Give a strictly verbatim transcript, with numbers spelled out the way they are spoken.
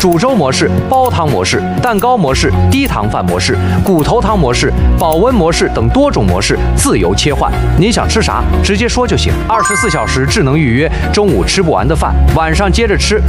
煮粥模式、煲汤模式、蛋糕模式、低糖饭模式、骨头汤模式、保温模式等多种模式自由切换。你想吃啥，直接说就行。二十四小时智能预约，中午吃不完的饭，晚上接着吃，